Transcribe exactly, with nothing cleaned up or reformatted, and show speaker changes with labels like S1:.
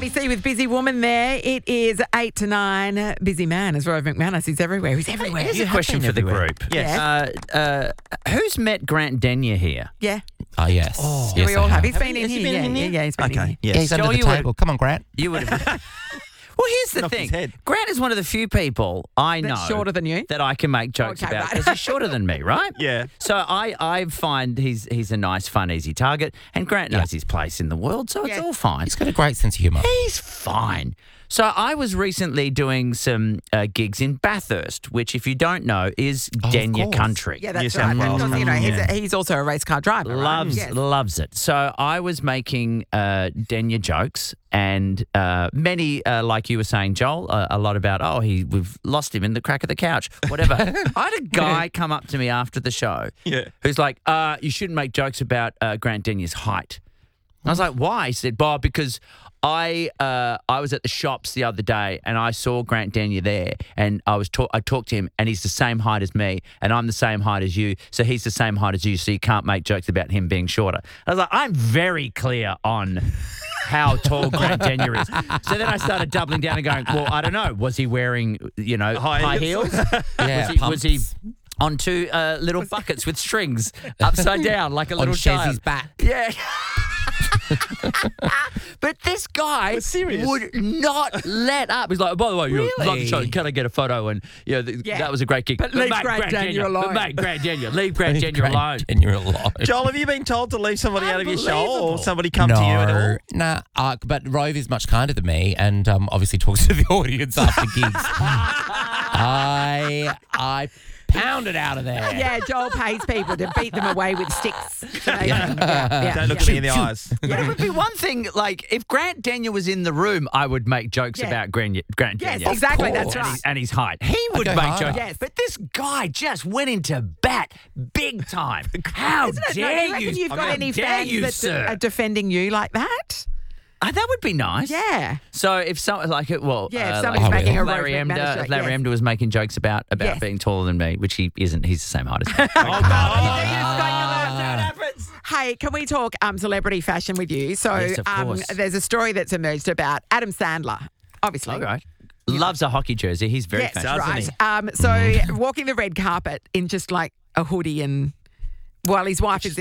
S1: Maddie C with Busy Woman there. It is eight to nine. Busy man, as Rove McManus. He's everywhere. He's everywhere.
S2: Here's
S1: You
S2: a
S1: have
S2: question
S1: been
S2: for the
S1: everywhere.
S2: group.
S1: Yes.
S2: Uh, uh, who's met Grant Denyer here?
S1: Yeah.
S3: Oh, yes.
S1: Yeah,
S3: yes,
S1: we
S3: I
S1: all have.
S3: have.
S1: He's been in
S4: Has
S1: here.
S4: he been
S1: yeah,
S4: in
S1: yeah,
S4: here?
S1: yeah, he's been in
S4: Okay,
S1: here.
S4: yes.
S3: Yeah, he's under
S2: Joel,
S3: the
S2: you would-
S3: table. Come on, Grant.
S2: You would have. Well, here's the
S4: Knocked his
S2: thing.
S4: head.
S2: Grant is one of the few people I know
S1: That's shorter than you?
S2: that I can make jokes
S1: Okay,
S2: about
S1: right.
S2: because he's shorter than me, right?
S4: Yeah.
S2: So I, I find he's he's a nice, fun, easy target, and Grant knows his place in the world, so
S1: Yeah.
S2: it's all fine.
S3: He's got a great sense of humour.
S2: He's fine. So I was recently doing some uh, gigs in Bathurst, which, if you don't know, is
S3: Oh, of
S2: Denyer
S3: course.
S2: country.
S1: Yeah,
S4: New
S1: that's
S4: South
S1: right.
S4: Wales
S1: Because, you know, he's,
S4: country.
S1: a, he's also a race car driver. right?
S2: Loves
S1: Yes.
S2: loves it. So I was making uh, Denyer jokes, and uh, many, uh, like you were saying, Joel, uh, a lot about oh he we've lost him in the crack of the couch, whatever. I had a guy come up to me after the show,
S4: Yeah.
S2: who's like, uh, you shouldn't make jokes about uh, Grant Denyer's height. I was like, why? He said, Bob, because I uh, I was at the shops the other day and I saw Grant Denyer there, and I was talk- I talked to him, and he's the same height as me, and I'm the same height as you, so he's the same height as you, so you can't make jokes about him being shorter. I was like, I'm very clear on how tall Grant Denyer is. So then I started doubling down and going, well, I don't know. Was he wearing, you know,
S4: High
S2: high,
S4: heels?
S2: heels?
S3: Yeah,
S2: was, he, was he
S3: pumps.
S2: on two uh, little buckets with strings upside down like a
S3: On
S2: little
S3: Shezzy's
S2: child?
S3: back.
S2: Yeah. But this guy
S4: serious.
S2: would not let up. He's like, by the way, you
S3: Really?
S2: love the show. Can I get a photo? And you know, th-
S1: Yeah.
S2: that was a great gig.
S1: But leave
S2: mate,
S1: Grant Denyer
S2: Denyer-
S1: alone.
S2: But mate, Grant Denyer, leave Grant
S3: Leave
S2: Denyer
S3: Grant
S2: alone.
S3: Denyer alone.
S4: Joel, have you been told to leave somebody out of your show, or
S2: Unbelievable.
S4: somebody come
S3: no,
S4: to you at all?
S3: Nah, uh, but Rove is much kinder than me, and um, obviously talks to the audience after gigs. I I pounded out of there.
S1: Yeah, Joel pays people to beat them away with sticks. So they can- yeah, yeah,
S4: Don't look
S1: yeah.
S4: at me in the eyes.
S2: But it would be one thing, like, if Grant Denyer was in the room, I would make jokes
S1: Yeah.
S2: about Grant, Grant
S1: Yes,
S2: Denyer.
S1: exactly,
S3: Of
S1: that's
S3: course.
S2: And
S1: right.
S2: his, and his height. He would
S3: go
S2: make
S3: harder.
S2: jokes.
S1: Yes.
S2: But this guy just went into bat big time. How
S1: Isn't it?
S2: dare
S1: No, do you reckon
S2: you?
S1: you've got
S2: How
S1: any
S2: dare
S1: fans
S2: you,
S1: that
S2: sir?
S1: are defending you like that?
S2: Uh, that would be nice.
S1: Yeah.
S2: So if someone like it, well,
S1: Yeah, if
S2: uh,
S1: somebody's
S2: like
S3: making a
S2: Larry
S1: Rose McManus
S2: Emder,
S1: joke,
S2: if Larry
S1: yes.
S2: Emder was making jokes about about
S1: Yes.
S2: being taller than me, which he isn't. He's the same height as me.
S1: Hey, can we talk um, celebrity fashion with you? So
S2: Yes, of
S1: um,
S2: course.
S1: there's a story that's emerged about Adam Sandler, obviously.
S2: All right. Loves a hockey jersey. He's very
S1: Yes,
S2: fashion.
S1: right.
S4: he?
S1: Um, so walking the red carpet in just like a hoodie and while his wife is